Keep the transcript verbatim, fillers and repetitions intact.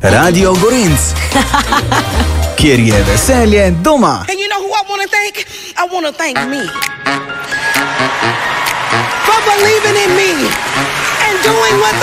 Radio Gorenc, kjer je veselje doma. And you know who I want to thank? I want to thank me. For believing in me and doing what they